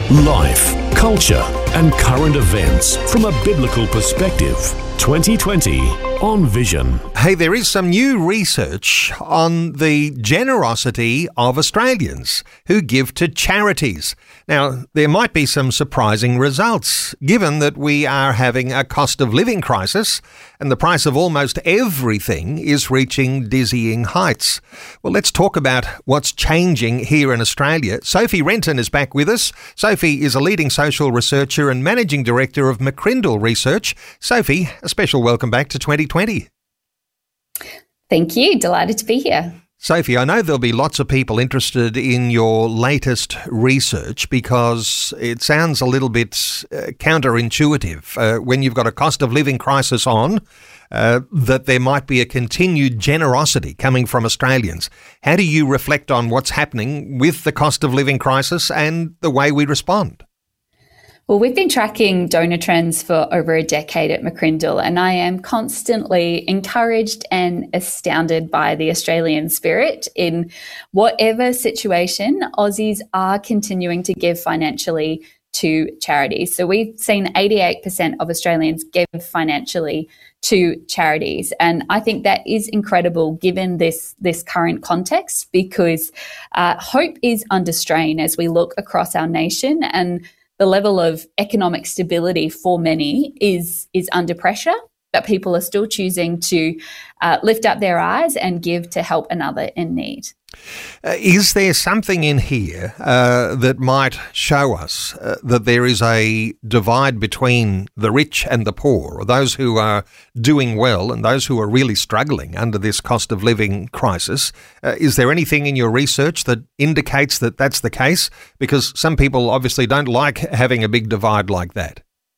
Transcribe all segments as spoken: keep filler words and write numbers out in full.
Life, culture, and current events from a biblical perspective. twenty twenty on Vision. Hey, there is some new research on the generosity of Australians who give to charities. Now, there might be some surprising results, given that we are having a cost of living crisis and the price of almost everything is reaching dizzying heights. Well, let's talk about what's changing here in Australia. Sophie Renton is back with us. Sophie is a leading social researcher and managing director of McCrindle Research. Sophie, a special welcome back to twenty twenty. Thank you. Delighted to be here. Sophie, I know there'll be lots of people interested in your latest research because it sounds a little bit uh, counterintuitive uh, when you've got a cost of living crisis on, uh, that there might be a continued generosity coming from Australians. How do you reflect on what's happening with the cost of living crisis and the way we respond? Well, we've been tracking donor trends for over a decade at McCrindle, and I am constantly encouraged and astounded by the Australian spirit. In whatever situation, Aussies are continuing to give financially to charities. So we've seen eighty-eight percent of Australians give financially to charities. And I think that is incredible given this, this current context, because uh, hope is under strain as we look across our nation, and the level of economic stability for many is is under pressure, but people are still choosing to uh, lift up their eyes and give to help another in need. Uh, is there something in here uh, that might show us uh, that there is a divide between the rich and the poor, or those who are doing well and those who are really struggling under this cost of living crisis? Uh, is there anything in your research that indicates that that's the case? Because some people obviously don't like having a big divide like that.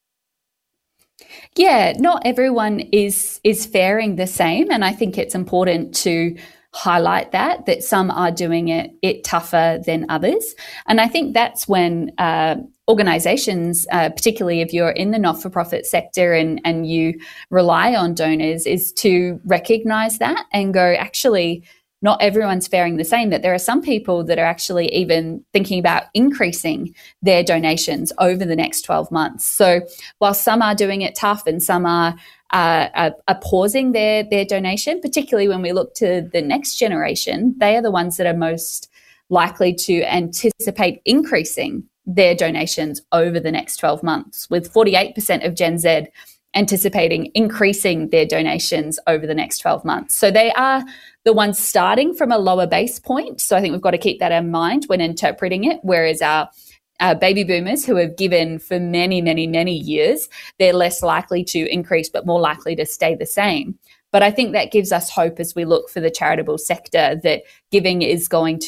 Yeah, not everyone is is faring the same, and I think it's important to highlight that, that some are doing it, it tougher than others. And I think that's when uh, organisations, uh, particularly if you're in the not-for-profit sector and, and you rely on donors, is to recognise that and go, actually, not everyone's faring the same, that there are some people that are actually even thinking about increasing their donations over the next twelve months. So while some are doing it tough and some are uh, are, are pausing their, their donation, particularly when we look to the next generation, they are the ones that are most likely to anticipate increasing their donations over the next twelve months, with forty-eight percent of Gen Z anticipating increasing their donations over the next twelve months. So they are the ones starting from a lower base point. So I think we've got to keep that in mind when interpreting it, whereas our Uh, baby boomers who have given for many, many, many years, they're less likely to increase but more likely to stay the same. But I think that gives us hope as we look for the charitable sector that giving is going to